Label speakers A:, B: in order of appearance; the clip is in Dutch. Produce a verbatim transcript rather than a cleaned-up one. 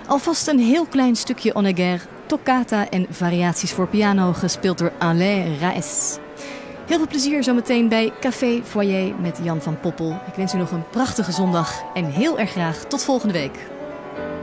A: Alvast een heel klein stukje Honegger, toccata en variaties voor piano, gespeeld door Alain Raes. Heel veel plezier zometeen bij Café Foyer met Jan van Poppel. Ik wens u nog een prachtige zondag en heel erg graag tot volgende week.